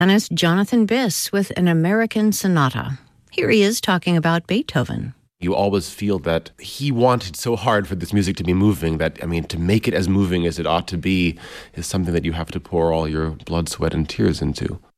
Pianist Jonathan Biss with an American Sonata. Here he is talking about Beethoven. You always feel that he wanted so hard for this music to be moving that, to make it as moving as it ought to be is something that you have to pour all your blood, sweat, and tears into.